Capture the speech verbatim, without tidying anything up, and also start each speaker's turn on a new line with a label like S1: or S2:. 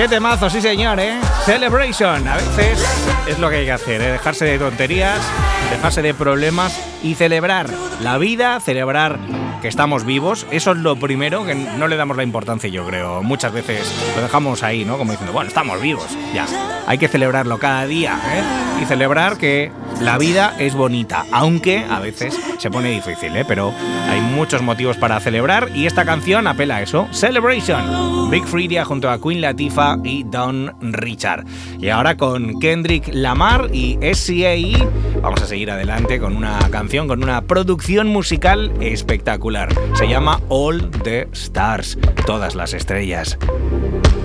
S1: Qué temazo, sí señor, ¿eh? Celebration. A veces es lo que hay que hacer, ¿eh? Dejarse de tonterías, dejarse de problemas y celebrar la vida, celebrar que estamos vivos. Eso es lo primero, que no le damos la importancia, yo creo. Muchas veces lo dejamos ahí, ¿no? Como diciendo, bueno, estamos vivos, ya. Hay que celebrarlo cada día, ¿eh? Y celebrar que la vida es bonita, aunque a veces se pone difícil, ¿eh? Pero hay muchos motivos para celebrar y esta canción apela a eso. Celebration. Big Freedia junto a Queen Latifah y Don Richard. Y ahora con Kendrick Lamar y S C A E vamos a seguir adelante con una canción, con una producción musical espectacular. Se llama All the Stars, todas las estrellas.